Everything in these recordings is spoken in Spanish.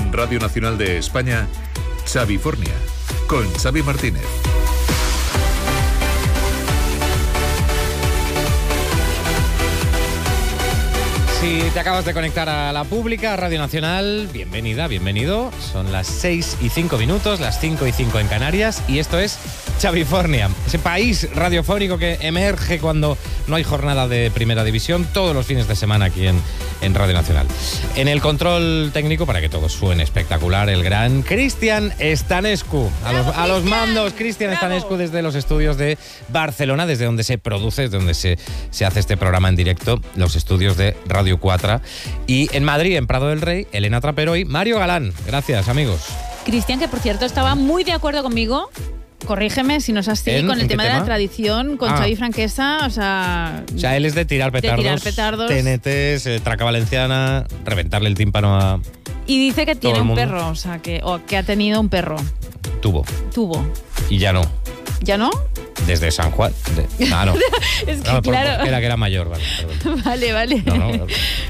En Radio Nacional de España, Xavifornia, con Xavi Martínez. Si te acabas de conectar a la pública, a Radio Nacional, bienvenida, bienvenido. Son las 6:05, las 5:05 en Canarias, y esto es Xavifornia, ese país radiofónico que emerge cuando no hay jornada de Primera División, todos los fines de semana aquí en Radio Nacional. En el control técnico, para que todo suene espectacular, el gran Cristian Stanescu. A los mandos, Cristian Stanescu desde los estudios de Barcelona, desde donde se produce, desde donde se hace este programa en directo, los estudios de Radio 4. Y en Madrid, en Prado del Rey, Elena Trapero y Mario Galán. Gracias, amigos. Cristian, que por cierto estaba muy de acuerdo conmigo, corrígeme si no es así, con el tema de la tradición, con Xavi Franquesa, o sea, él es de tirar petardos, TNTs, traca valenciana, reventarle el tímpano a... Y dice que tiene un perro, o sea, que ha tenido un perro. Tuvo. Y ya no. ¿Ya no? Desde San Juan. No. Es que claro. Era mayor, vale. Perdón. Vale. No.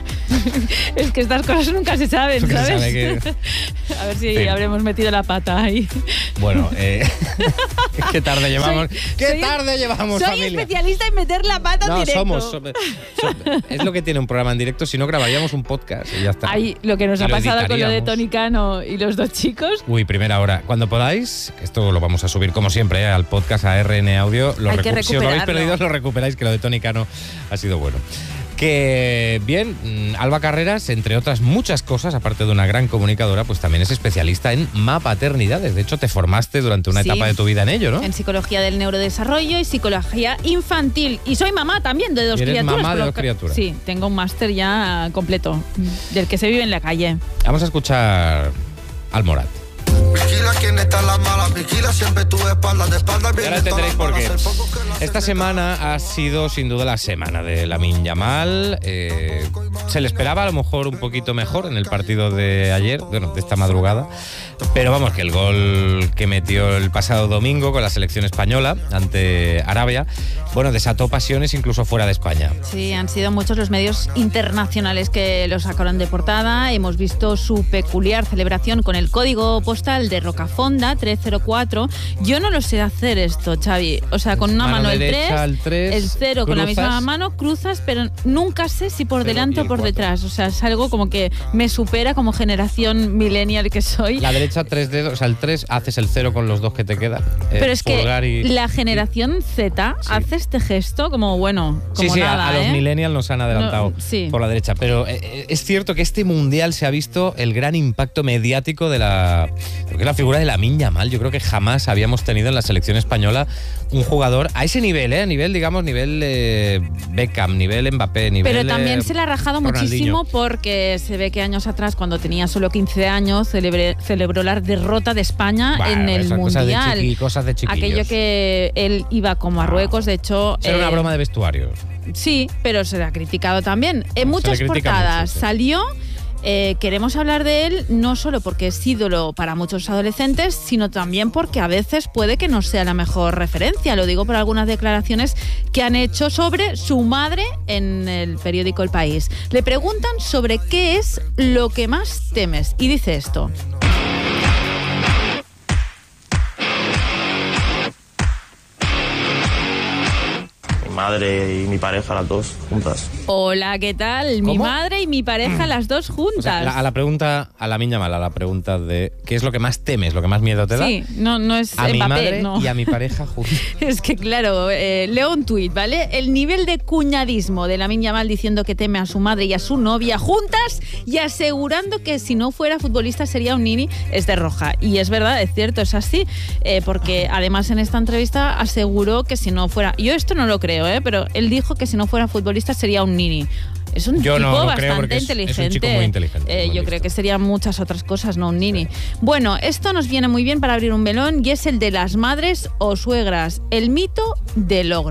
Es que estas cosas nunca se saben, ¿sabes? Sabe que... A ver si habremos metido la pata ahí. Bueno, qué tarde llevamos. Soy familia. Especialista en meter la pata en directo. Somos. Es lo que tiene un programa en directo, si no grabaríamos un podcast y ya está. Ahí, lo que nos ha pasado con lo de Tony Cano y los dos chicos. Uy, primera hora. Cuando podáis, esto lo vamos a subir como siempre al podcast, a RN Audio. Si os lo habéis perdido, lo recuperáis, que lo de Tony Cano ha sido bueno. Que bien, Alba Carreras, entre otras muchas cosas, aparte de una gran comunicadora, pues también es especialista en mapaternidades. De hecho, te formaste durante una etapa de tu vida en ello, ¿no? En psicología del neurodesarrollo y psicología infantil. Y soy mamá también de dos criaturas. ¿Eres mamá de dos criaturas? Sí, tengo un máster ya completo, del que se vive en la calle. Vamos a escuchar al Morat. Vigila quién está en las malas, vigila siempre tu espalda, de espalda bien. Ahora entenderéis por qué. Esta semana ha sido sin duda la semana de Lamine Yamal. Se le esperaba a lo mejor un poquito mejor en el partido de ayer, bueno, de esta madrugada. Pero vamos, que el gol que metió el pasado domingo con la selección española ante Arabia, bueno, desató pasiones incluso fuera de España. Sí, han sido muchos los medios internacionales que lo sacaron de portada. Hemos visto su peculiar celebración con el código postal de Rocafonda 304. Yo no lo sé hacer esto, Xavi. O sea, con una mano el 3, el 0 con la misma mano, cruzas, pero nunca sé si por delante o por detrás. O sea, es algo como que me supera como generación millennial que soy. La derecha 3 dedos, o sea, el 3 haces el 0 con los dos que te quedan. Pero es que la generación Z hace este gesto como bueno, como nada, a los millennials nos han adelantado por la derecha. Pero es cierto que este mundial se ha visto el gran impacto mediático de la figura de Lamine Yamal. Yo creo que jamás habíamos tenido en la selección española un jugador a ese nivel, nivel Beckham, nivel Mbappé, nivel... Pero también se le ha rajado Ronaldinho. muchísimo porque se ve que años atrás, cuando tenía solo 15 años, celebró la derrota de España en el Mundial. Cosas de chiquillos. Aquello que él iba como Marruecos, de hecho... Era una broma de vestuario. Sí, pero se le ha criticado también. En muchas portadas salió... queremos hablar de él no solo porque es ídolo para muchos adolescentes, sino también porque a veces puede que no sea la mejor referencia. Lo digo por algunas declaraciones que han hecho sobre su madre en el periódico El País. Le preguntan sobre qué es lo que más temes y dice esto. Madre y mi pareja, las dos juntas. Hola, ¿qué tal? ¿Cómo? Mi madre y mi pareja, las dos juntas. O sea, a la pregunta, a Lamine Yamal, a la pregunta de ¿qué es lo que más temes, lo que más miedo te da? Sí, no es a Mbappé, mi madre no. Y a mi pareja juntas. Es que claro, leo un tuit, ¿vale? El nivel de cuñadismo de Lamine Yamal diciendo que teme a su madre y a su novia juntas y asegurando que si no fuera futbolista sería un nini es de roja. Y es verdad, es cierto, es así, porque además en esta entrevista aseguró que si no fuera... Yo esto no lo creo, pero él dijo que si no fuera futbolista sería un nini. Es un tipo bastante inteligente. Es un chico muy inteligente. Yo creo que serían muchas otras cosas, no un nini. Bueno, esto nos viene muy bien para abrir un melón y es el de las madres o suegras, el mito del ogro.